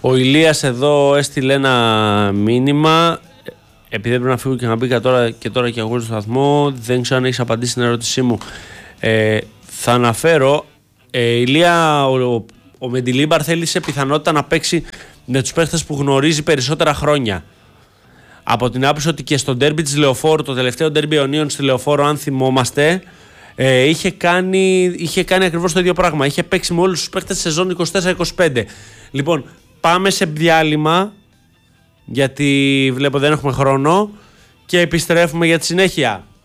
Ο Ηλίας εδώ έστειλε ένα μήνυμα. Επειδή έπρεπε να φύγω και να μπήκα τώρα και εγώ στο σταθμό, δεν ξέρω αν έχεις απαντήσει στην ερώτησή μου. Θα αναφέρω, Ηλία, ο Μεντιλίμπαρ θέλει σε πιθανότητα να παίξει με τους παίχτες που γνωρίζει περισσότερα χρόνια. Από την άποψη ότι και στο ντέρμπι της Λεωφόρου, το τελευταίο ντέρμπι Ιωνίων στη Λεωφόρο, αν θυμόμαστε, είχε κάνει ακριβώς το ίδιο πράγμα. Είχε παίξει με όλους τους παίχτες τη σεζόν 24-25. Λοιπόν, πάμε σε διάλειμμα, γιατί βλέπω δεν έχουμε χρόνο, και επιστρέφουμε για τη συνέχεια.